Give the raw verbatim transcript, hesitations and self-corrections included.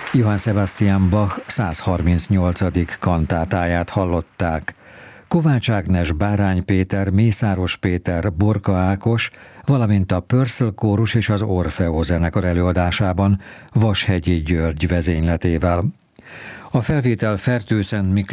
Johann Sebastian Bach százharmincnyolcadik kantátáját hallották. Kovács Ágnes, Bárány Péter, Mészáros Péter, Borka Ákos, valamint a Pörszel kórus és az Orfeó zenekar előadásában Vashegyi György vezényletével. A felvétel Fertőszent Miklós